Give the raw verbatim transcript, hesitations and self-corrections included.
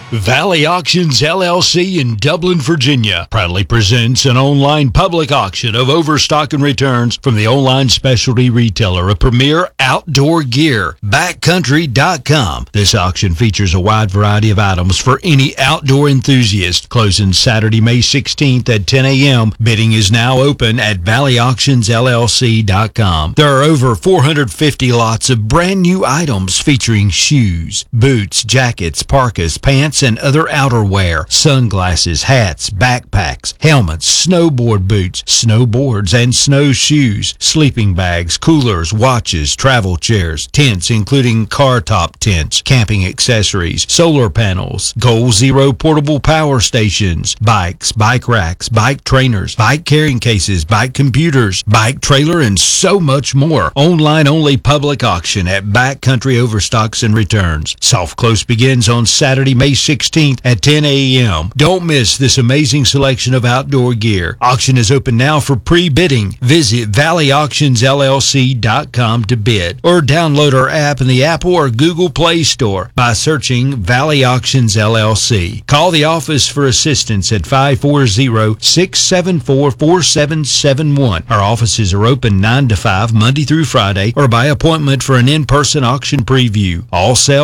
Valley Auctions, L L C in Dublin, Virginia, proudly presents an online public auction of overstock and returns from the online specialty retailer of premier outdoor gear, backcountry dot com. This auction features a wide variety of items for any outdoor enthusiast. Closing Saturday, May sixteenth at ten a.m. Bidding is now open at valley auctions L L C dot com. There are over four hundred fifty lots of brand new items featuring shoes, boots, jackets, parkas, pants, and other outerwear, sunglasses, hats, backpacks, helmets, snowboard boots, snowboards and snowshoes, sleeping bags, coolers, watches, travel chairs, tents including car top tents, camping accessories, solar panels, Goal Zero portable power stations, bikes, bike racks, bike trainers, bike carrying cases, bike computers, bike trailer, and so much more. Online only public auction at Backcountry Overstocks and Returns. Soft close begins on Saturday, May sixteenth at ten a.m. Don't miss this amazing selection of outdoor gear. Auction is open now for pre-bidding. Visit valley auctions L L C dot com to bid or download our app in the Apple or Google Play Store by searching Valley Auctions L L C. Call the office for assistance at five four zero, six seven four, four seven seven one. Our offices are open nine to five Monday through Friday or by appointment for an in-person auction preview. All sales